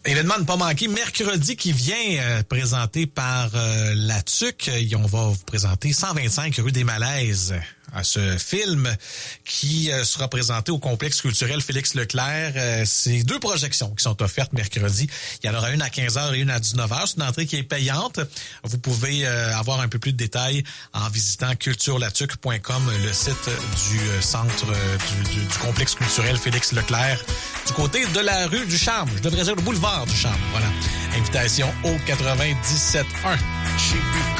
Événement ne pas manquer, mercredi qui vient, présenté par la TUC. On va vous présenter 125 rue des Malaises. Ce film qui sera présenté au complexe culturel Félix Leclerc. C'est 2 projections qui sont offertes mercredi. Il y en aura une à 15h et une à 19h. C'est une entrée qui est payante. Vous pouvez avoir un peu plus de détails en visitant culturelatuc.com, le site du centre du complexe culturel Félix Leclerc, du côté de la rue du Charme. Je devrais dire le boulevard du Charme. Voilà. Invitation au 97.1.